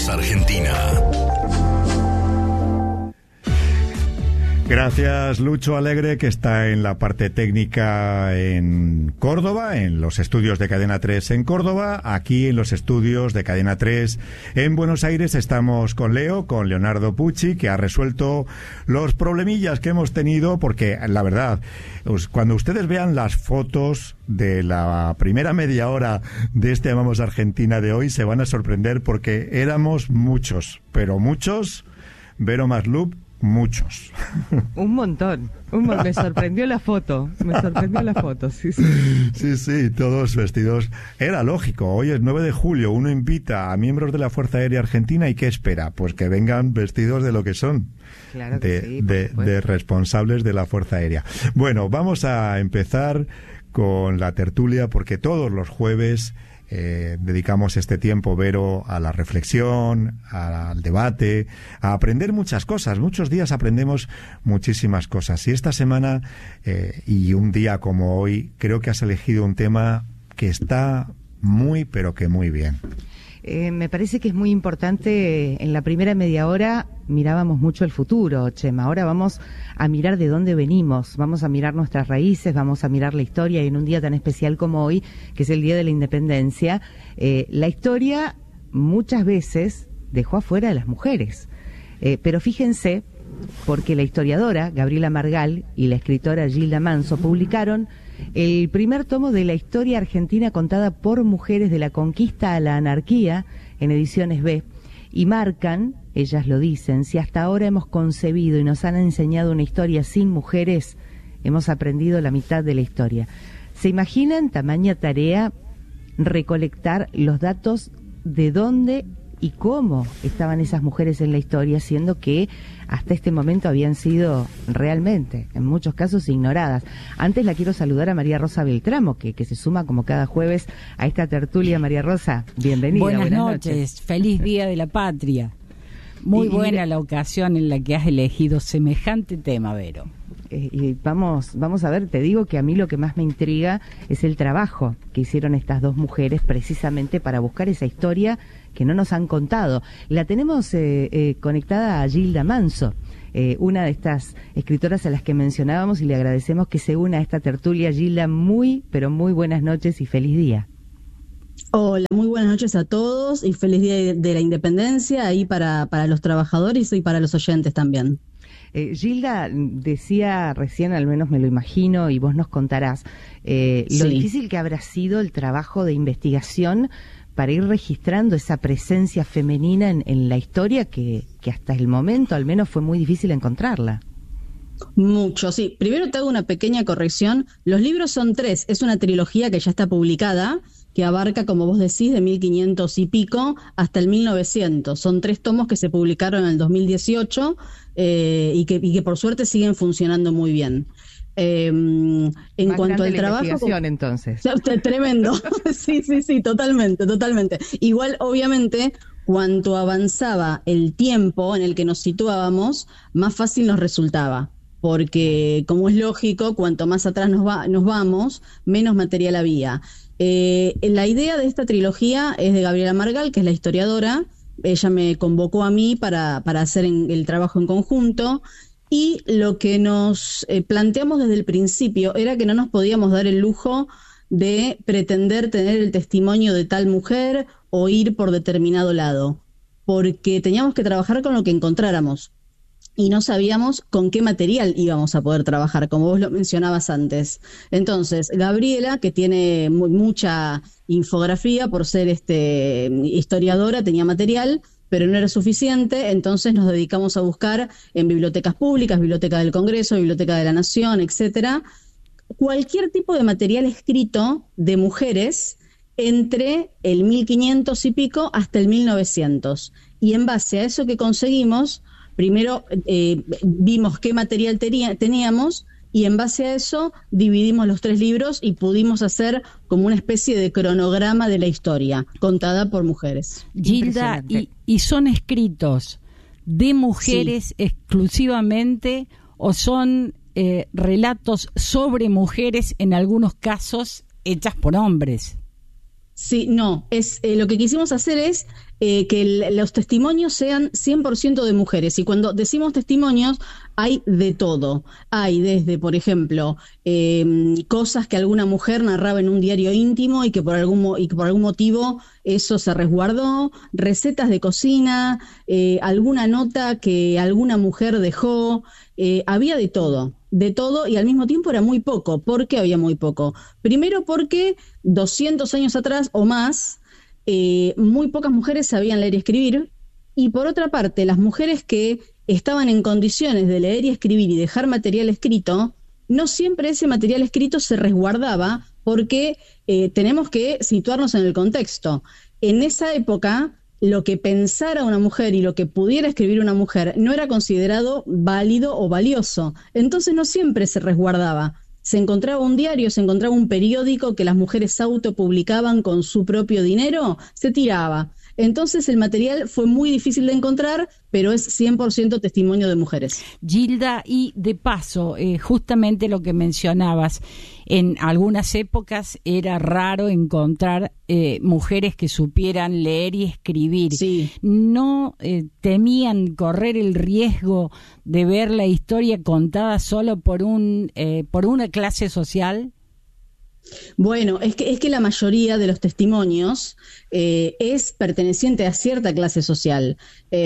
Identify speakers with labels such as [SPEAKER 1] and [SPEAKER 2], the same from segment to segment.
[SPEAKER 1] Voz Argentina.
[SPEAKER 2] Gracias, Lucho Alegre, que está en la parte técnica en Córdoba, en los estudios de Cadena 3 en Córdoba. Aquí en los estudios de Cadena 3 en Buenos Aires estamos con Leonardo Pucci, que ha resuelto los problemillas que hemos tenido, porque la verdad, cuando ustedes vean las fotos de la primera media hora de este Amamos Argentina de hoy, se van a sorprender porque éramos muchos, pero muchos, Vero Maslup, muchos.
[SPEAKER 3] Un montón. Me sorprendió la foto. Sí.
[SPEAKER 2] Sí, todos vestidos. Era lógico. Hoy es 9 de julio. Uno invita a miembros de la Fuerza Aérea Argentina y ¿qué espera? Pues que vengan vestidos de lo que son.
[SPEAKER 3] Claro que sí,
[SPEAKER 2] de responsables de la Fuerza Aérea. Bueno, vamos a empezar con la tertulia porque todos los jueves dedicamos este tiempo, Vero, a la reflexión, al debate, a aprender muchas cosas. Muchos días aprendemos muchísimas cosas. Y esta semana, y un día como hoy, creo que has elegido un tema que está muy, pero que muy bien.
[SPEAKER 3] Me parece que es muy importante. En la primera media hora mirábamos mucho el futuro, Chema. Ahora vamos a mirar de dónde venimos, vamos a mirar nuestras raíces, vamos a mirar la historia. Y en un día tan especial como hoy, que es el Día de la Independencia, la historia muchas veces dejó afuera a las mujeres. Pero fíjense, porque la historiadora Gabriela Margal y la escritora Gilda Manso publicaron el primer tomo de la historia argentina contada por mujeres de la conquista a la anarquía en Ediciones B, y marcan, ellas lo dicen, si hasta ahora hemos concebido y nos han enseñado una historia sin mujeres, hemos aprendido la mitad de la historia. ¿Se imaginan tamaña tarea recolectar los datos de dónde y cómo estaban esas mujeres en la historia, siendo que hasta este momento habían sido realmente, en muchos casos, ignoradas? Antes la quiero saludar a María Rosa Beltramo, que se suma como cada jueves a esta tertulia. María Rosa, bienvenida.
[SPEAKER 4] Buenas noches. Feliz Día de la Patria. Muy buena la ocasión en la que has elegido semejante tema, Vero.
[SPEAKER 3] Y vamos a ver, te digo que a mí lo que más me intriga es el trabajo que hicieron estas dos mujeres precisamente para buscar esa historia que no nos han contado. La tenemos conectada a Gilda Manso, una de estas escritoras a las que mencionábamos, y le agradecemos que se una a esta tertulia. Gilda, muy, pero muy buenas noches y feliz día.
[SPEAKER 5] Hola, muy buenas noches a todos y feliz Día de la Independencia ahí para los trabajadores y para los oyentes también.
[SPEAKER 3] Gilda decía recién, al menos me lo imagino, y vos nos contarás, lo difícil que habrá sido el trabajo de investigación para ir registrando esa presencia femenina en la historia que hasta el momento al menos fue muy difícil encontrarla.
[SPEAKER 5] Mucho, sí. Primero te hago una pequeña corrección. Los libros son 3, es una trilogía que ya está publicada, que abarca, como vos decís, de 1500 y pico hasta el 1900. Son 3 tomos que se publicaron en el 2018 y que por suerte siguen funcionando muy bien. En
[SPEAKER 3] más
[SPEAKER 5] cuanto al trabajo,
[SPEAKER 3] entonces.
[SPEAKER 5] Tremendo. Sí, totalmente. Igual, obviamente, cuanto avanzaba el tiempo en el que nos situábamos, más fácil nos resultaba. Porque, como es lógico, cuanto más atrás nos vamos, menos material había. La idea de esta trilogía es de Gabriela Margal, que es la historiadora. Ella me convocó a mí para hacer el trabajo en conjunto, y lo que nos planteamos desde el principio era que no nos podíamos dar el lujo de pretender tener el testimonio de tal mujer o ir por determinado lado, porque teníamos que trabajar con lo que encontráramos. Y no sabíamos con qué material íbamos a poder trabajar, como vos lo mencionabas antes. Entonces, Gabriela, que tiene mucha infografía por ser historiadora, tenía material, pero no era suficiente, entonces nos dedicamos a buscar en bibliotecas públicas, Biblioteca del Congreso, Biblioteca de la Nación, etcétera, cualquier tipo de material escrito de mujeres entre el 1500 y pico hasta el 1900. Y en base a eso que conseguimos, primero vimos qué material teníamos, y en base a eso dividimos los 3 libros y pudimos hacer como una especie de cronograma de la historia contada por mujeres.
[SPEAKER 4] Gilda, ¿y son escritos de mujeres exclusivamente o son relatos sobre mujeres, en algunos casos hechas por hombres?
[SPEAKER 5] Sí, no, lo que quisimos hacer es que los testimonios sean 100% de mujeres. Y cuando decimos testimonios, hay de todo. Hay desde, por ejemplo, cosas que alguna mujer narraba en un diario íntimo y que por algún motivo eso se resguardó, recetas de cocina, alguna nota que alguna mujer dejó, había de todo y al mismo tiempo era muy poco. ¿Por qué había muy poco? Primero porque 200 años atrás o más, muy pocas mujeres sabían leer y escribir, y por otra parte, las mujeres que estaban en condiciones de leer y escribir y dejar material escrito, no siempre ese material escrito se resguardaba, porque tenemos que situarnos en el contexto. En esa época, lo que pensara una mujer y lo que pudiera escribir una mujer no era considerado válido o valioso, entonces no siempre se resguardaba. Se encontraba un diario, se encontraba un periódico que las mujeres autopublicaban con su propio dinero, se tiraba. Entonces el material fue muy difícil de encontrar, pero es 100% testimonio de mujeres.
[SPEAKER 4] Gilda, y de paso, justamente lo que mencionabas, en algunas épocas era raro encontrar mujeres que supieran leer y escribir.
[SPEAKER 5] Sí.
[SPEAKER 4] ¿No temían correr el riesgo de ver la historia contada solo por una clase social?
[SPEAKER 5] Bueno, es que la mayoría de los testimonios es perteneciente a cierta clase social.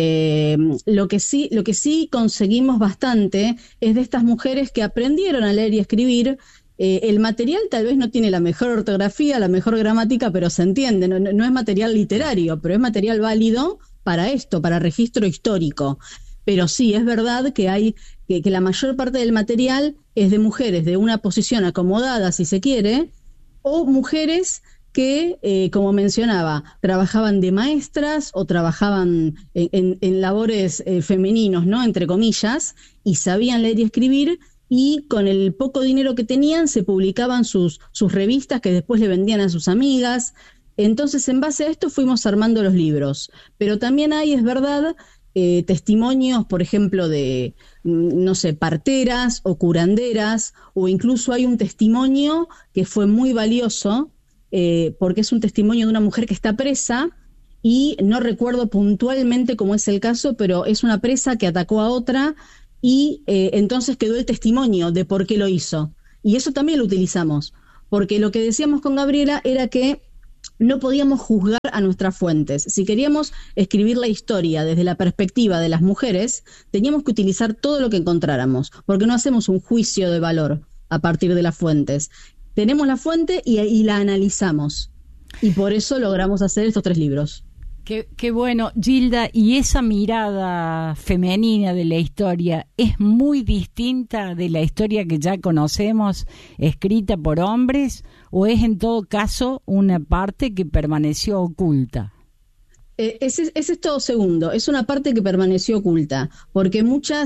[SPEAKER 5] Lo que sí conseguimos bastante es de estas mujeres que aprendieron a leer y escribir. El material tal vez no tiene la mejor ortografía, la mejor gramática, pero se entiende, no es material literario, pero es material válido para esto, para registro histórico. Pero sí, es verdad que que la mayor parte del material es de mujeres de una posición acomodada, si se quiere, o mujeres que, como mencionaba, trabajaban de maestras o trabajaban en labores femeninos, ¿no?, entre comillas, y sabían leer y escribir, y con el poco dinero que tenían se publicaban sus revistas que después le vendían a sus amigas. Entonces, en base a esto fuimos armando los libros. Pero también hay, es verdad, testimonios, por ejemplo, de, no sé, parteras o curanderas, o incluso hay un testimonio que fue muy valioso, porque es un testimonio de una mujer que está presa, y no recuerdo puntualmente cómo es el caso, pero es una presa que atacó a otra, y entonces quedó el testimonio de por qué lo hizo. Y eso también lo utilizamos, porque lo que decíamos con Gabriela era que no podíamos juzgar a nuestras fuentes. Si queríamos escribir la historia desde la perspectiva de las mujeres, teníamos que utilizar todo lo que encontráramos, porque no hacemos un juicio de valor a partir de las fuentes. Tenemos la fuente y la analizamos. Y por eso logramos hacer estos 3 libros.
[SPEAKER 4] Qué bueno, Gilda, ¿y esa mirada femenina de la historia es muy distinta de la historia que ya conocemos, escrita por hombres, o es en todo caso una parte que permaneció oculta?
[SPEAKER 5] Ese es todo segundo, es una parte que permaneció oculta, porque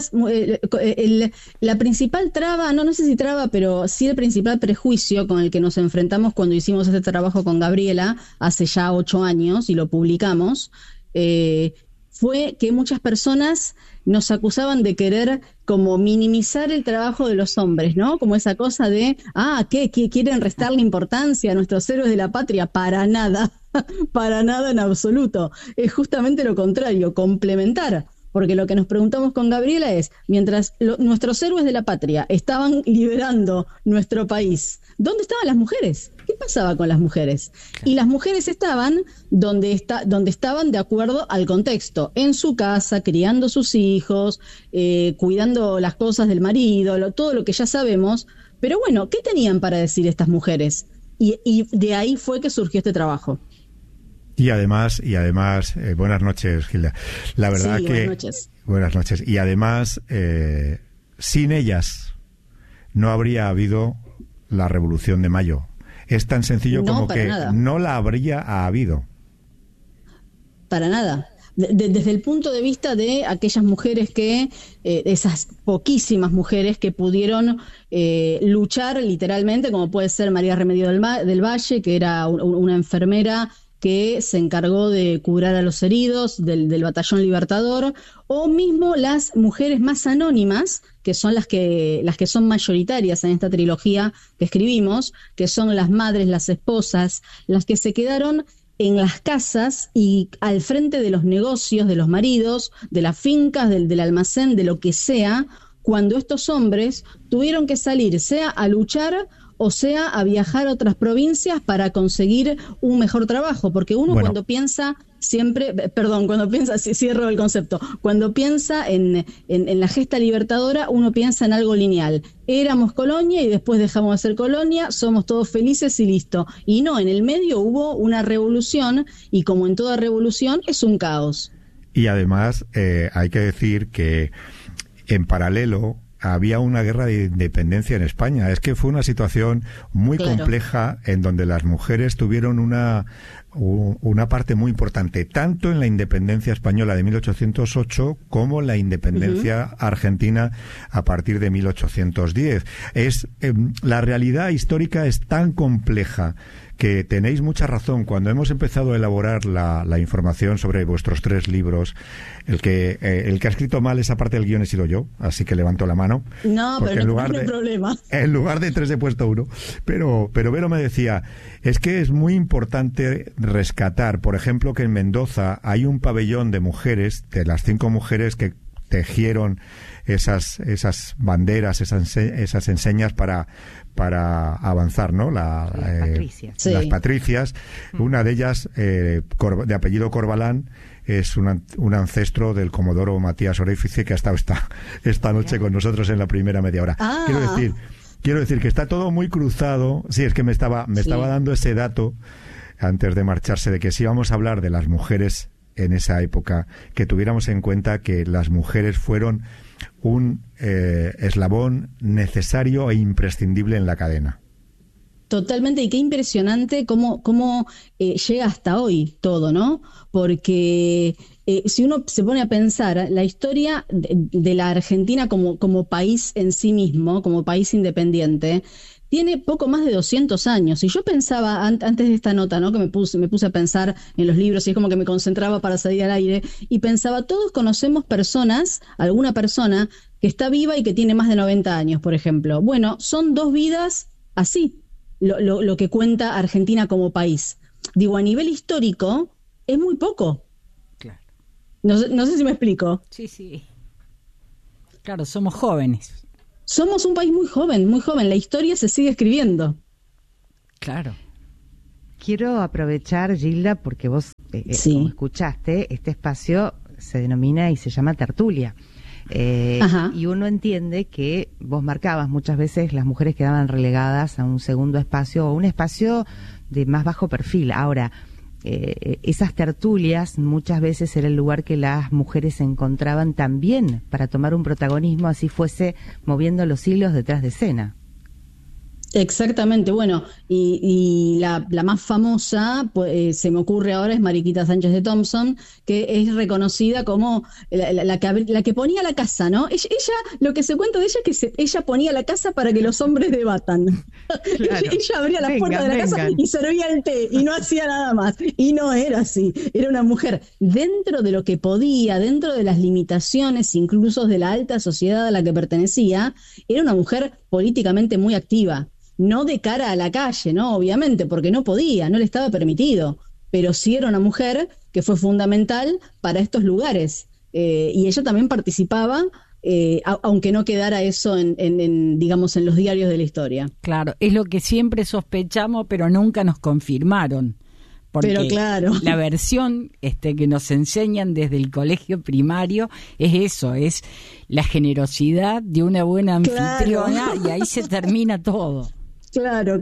[SPEAKER 5] la principal traba, no sé si traba, pero sí el principal prejuicio con el que nos enfrentamos cuando hicimos este trabajo con Gabriela hace ya 8 años y lo publicamos, fue que muchas personas nos acusaban de querer como minimizar el trabajo de los hombres, ¿no? Como esa cosa de, ¿qué quieren restarle importancia a nuestros héroes de la patria? Para nada, para nada en absoluto. Es justamente lo contrario, complementar. Porque lo que nos preguntamos con Gabriela es, mientras nuestros héroes de la patria estaban liberando nuestro país, ¿dónde estaban las mujeres? ¿Qué pasaba con las mujeres? Y las mujeres estaban donde estaban de acuerdo al contexto, en su casa, criando sus hijos, cuidando las cosas del marido, todo lo que ya sabemos. Pero bueno, ¿qué tenían para decir estas mujeres? Y de ahí fue que surgió este trabajo.
[SPEAKER 2] Y además, buenas noches, Gilda. La verdad
[SPEAKER 5] sí,
[SPEAKER 2] que
[SPEAKER 5] buenas noches.
[SPEAKER 2] Buenas noches. Y además, sin ellas no habría habido la Revolución de Mayo. Es tan sencillo como que
[SPEAKER 5] nada.
[SPEAKER 2] No la habría habido.
[SPEAKER 5] Para nada. Desde el punto de vista de aquellas mujeres esas poquísimas mujeres que pudieron luchar literalmente, como puede ser María Remedio del Valle, que era una enfermera que se encargó de curar a los heridos del Batallón Libertador, o mismo las mujeres más anónimas, que son las que son mayoritarias en esta trilogía que escribimos, que son las madres, las esposas, las que se quedaron en las casas y al frente de los negocios, de los maridos, de las fincas, del almacén, de lo que sea, cuando estos hombres tuvieron que salir, sea a luchar o sea a viajar a otras provincias para conseguir un mejor trabajo, porque uno cuando piensa siempre, cierro el concepto, cuando piensa en la gesta libertadora, uno piensa en algo lineal. Éramos colonia y después dejamos de ser colonia, somos todos felices y listo. Y no, en el medio hubo una revolución y como en toda revolución es un caos.
[SPEAKER 2] Y además hay que decir que en paralelo había una guerra de independencia en España. Es que fue una situación muy compleja en donde las mujeres tuvieron una parte muy importante, tanto en la independencia española de 1808 como en la independencia argentina a partir de 1810. La realidad histórica es tan compleja que tenéis mucha razón. Cuando hemos empezado a elaborar la información sobre vuestros 3 libros, el que ha escrito mal esa parte del guión he sido yo, así que levanto la mano.
[SPEAKER 5] No, pero no hay problema.
[SPEAKER 2] En lugar de 3 he puesto 1. Pero Vero me decía, es que es muy importante rescatar, por ejemplo, que en Mendoza hay un pabellón de mujeres, de las 5 mujeres que tejieron esas banderas, esas enseñas para avanzar, ¿no? Las patricias. Una de ellas, de apellido Corbalán, es un ancestro del comodoro Matías Orefice, que ha estado esta noche con nosotros en la primera media hora. Quiero decir que está todo muy cruzado. Sí, es que me estaba dando ese dato antes de marcharse, de que si íbamos a hablar de las mujeres en esa época, que tuviéramos en cuenta que las mujeres fueron un eslabón necesario e imprescindible en la cadena.
[SPEAKER 5] Totalmente, y qué impresionante cómo llega hasta hoy todo, ¿no? Porque si uno se pone a pensar, la historia de la Argentina como país en sí mismo, como país independiente, tiene poco más de 200 años. Y yo pensaba, antes de esta nota, ¿no?, que me puse a pensar en los libros y es como que me concentraba para salir al aire, y pensaba, todos conocemos alguna persona que está viva y que tiene más de 90 años, por ejemplo. Bueno, son 2 vidas así, lo que cuenta Argentina como país. Digo, a nivel histórico, es muy poco.
[SPEAKER 4] Claro.
[SPEAKER 5] No sé si me explico.
[SPEAKER 4] Sí. Claro, somos jóvenes.
[SPEAKER 5] Somos un país muy joven, muy joven. La historia se sigue escribiendo.
[SPEAKER 4] Claro.
[SPEAKER 3] Quiero aprovechar, Gilda, porque vos, como escuchaste, este espacio se denomina y se llama tertulia. Y uno entiende que vos marcabas muchas veces las mujeres quedaban relegadas a un segundo espacio o un espacio de más bajo perfil. Ahora, esas tertulias muchas veces era el lugar que las mujeres encontraban también para tomar un protagonismo, así fuese moviendo los hilos detrás de escena.
[SPEAKER 5] Exactamente, bueno, y la más famosa, pues, se me ocurre ahora, es Mariquita Sánchez de Thompson, que es reconocida como la que ponía la casa, ¿no? Ella, lo que se cuenta de ella es que ella ponía la casa para que los hombres debatan. Claro. Ella abría las puertas de la casa y servía el té y no hacía nada más. Y no era así, era una mujer dentro de lo que podía, dentro de las limitaciones incluso de la alta sociedad a la que pertenecía, era una mujer políticamente muy activa. No de cara a la calle, ¿no? Obviamente, porque no podía, no le estaba permitido, pero sí era una mujer que fue fundamental para estos lugares. Y ella también participaba, aunque no quedara eso digamos, en los diarios de la historia.
[SPEAKER 4] Claro, es lo que siempre sospechamos, pero nunca nos confirmaron. Porque
[SPEAKER 5] pero claro,
[SPEAKER 4] la versión que nos enseñan desde el colegio primario es eso, es la generosidad de una buena anfitriona, y ahí se termina todo.
[SPEAKER 5] Claro.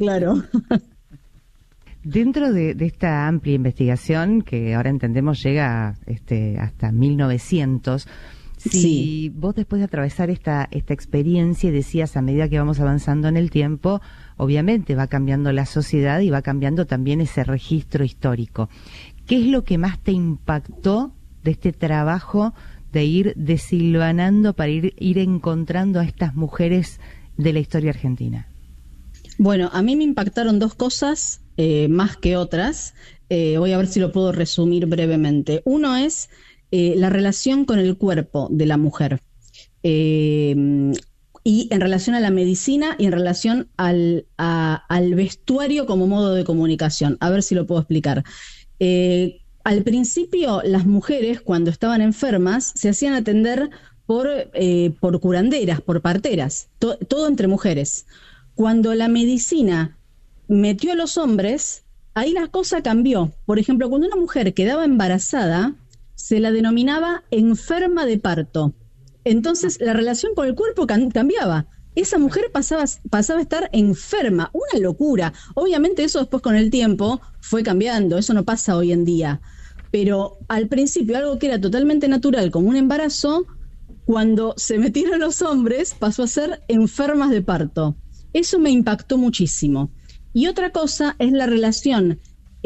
[SPEAKER 3] Dentro de esta amplia investigación, que ahora entendemos llega hasta 1900, si vos después de atravesar esta experiencia, y decías a medida que vamos avanzando en el tiempo, obviamente va cambiando la sociedad y va cambiando también ese registro histórico. ¿Qué es lo que más te impactó de este trabajo de ir desilvanando para ir encontrando a estas mujeres de la historia argentina?
[SPEAKER 5] Bueno, a mí me impactaron 2 cosas, más que otras. Voy a ver si lo puedo resumir brevemente. Uno es la relación con el cuerpo de la mujer. Y en relación a la medicina y en relación al vestuario como modo de comunicación. A ver si lo puedo explicar. Al principio, las mujeres, cuando estaban enfermas, se hacían atender por curanderas, por parteras, todo entre mujeres. Cuando la medicina metió a los hombres, ahí la cosa cambió. Por ejemplo, cuando una mujer quedaba embarazada, se la denominaba enferma de parto. Entonces, la relación con el cuerpo cambiaba. Esa mujer pasaba a estar enferma, una locura. Obviamente eso después con el tiempo fue cambiando, eso no pasa hoy en día. Pero al principio algo que era totalmente natural, como un embarazo, cuando se metieron los hombres pasó a ser enfermas de parto. Eso me impactó muchísimo. Y otra cosa es la relación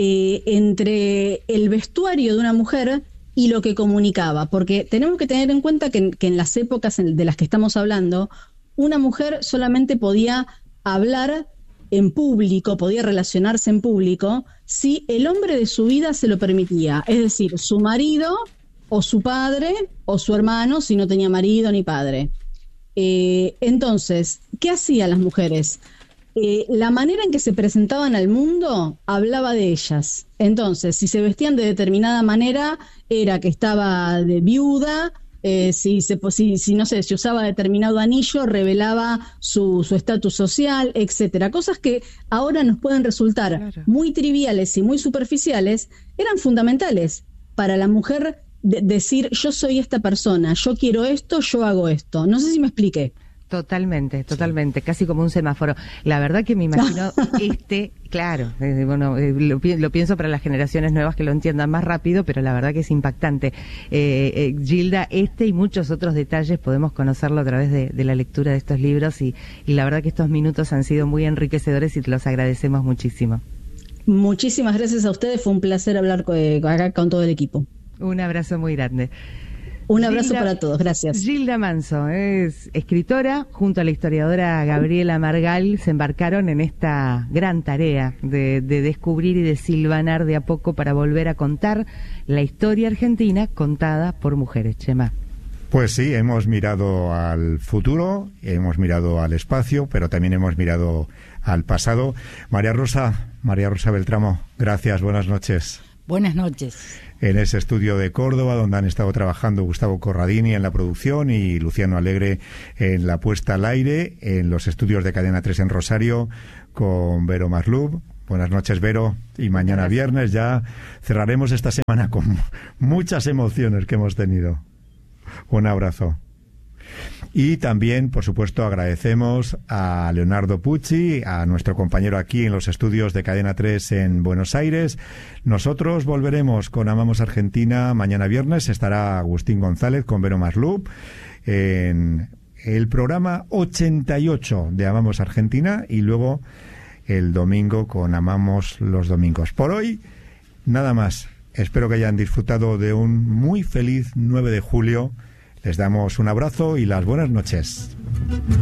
[SPEAKER 5] entre el vestuario de una mujer y lo que comunicaba, porque tenemos que tener en cuenta que en las épocas de las que estamos hablando, una mujer solamente podía hablar en público, podía relacionarse en público, si el hombre de su vida se lo permitía, es decir, su marido o su padre o su hermano, si no tenía marido ni padre. Entonces, ¿qué hacían las mujeres? La manera en que se presentaban al mundo hablaba de ellas. Entonces, si se vestían de determinada manera, era que estaba de viuda. Si no sé, si usaba determinado anillo, revelaba su estatus social, etcétera. Cosas que ahora nos pueden resultar muy triviales y muy superficiales, eran fundamentales para la mujer decir, yo soy esta persona, yo quiero esto, yo hago esto. No sé si me expliqué.
[SPEAKER 3] Totalmente, casi como un semáforo. La verdad que me imagino claro, lo pienso para las generaciones nuevas que lo entiendan más rápido, pero la verdad que es impactante. Gilda, y muchos otros detalles podemos conocerlo a través de la lectura de estos libros y la verdad que estos minutos han sido muy enriquecedores y te los agradecemos muchísimo.
[SPEAKER 5] Muchísimas gracias a ustedes, fue un placer hablar acá con todo el equipo.
[SPEAKER 3] Un abrazo muy grande.
[SPEAKER 5] Un abrazo para todos, gracias.
[SPEAKER 3] Gilda Manso es escritora, junto a la historiadora Gabriela Margal, se embarcaron en esta gran tarea de descubrir y de silvanar de a poco para volver a contar la historia argentina contada por mujeres. Chema.
[SPEAKER 2] Pues sí, hemos mirado al futuro, hemos mirado al espacio, pero también hemos mirado al pasado. María Rosa Beltramo, gracias, buenas noches.
[SPEAKER 4] Buenas noches.
[SPEAKER 2] En ese estudio de Córdoba, donde han estado trabajando Gustavo Corradini en la producción y Luciano Alegre en la puesta al aire, en los estudios de Cadena 3 en Rosario, con Vero Maslub. Buenas noches, Vero. Y mañana viernes ya cerraremos esta semana con muchas emociones que hemos tenido. Un abrazo. Y también, por supuesto, agradecemos a Leonardo Pucci, a nuestro compañero aquí en los estudios de Cadena 3 en Buenos Aires. Nosotros volveremos con Amamos Argentina mañana viernes. Estará Agustín González con Vero Maslub en el programa 88 de Amamos Argentina y luego el domingo con Amamos los Domingos. Por hoy, nada más. Espero que hayan disfrutado de un muy feliz 9 de julio. Les damos un abrazo y las buenas noches.